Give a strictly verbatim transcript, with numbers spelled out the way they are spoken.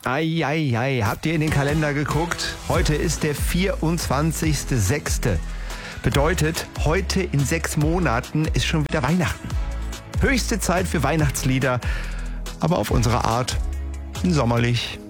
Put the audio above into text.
Eieiei, habt ihr in den Kalender geguckt? Heute ist der vierundzwanzigster sechste Bedeutet, heute in sechs Monaten ist schon wieder Weihnachten. Höchste Zeit für Weihnachtslieder, aber auf unsere Art sommerlich.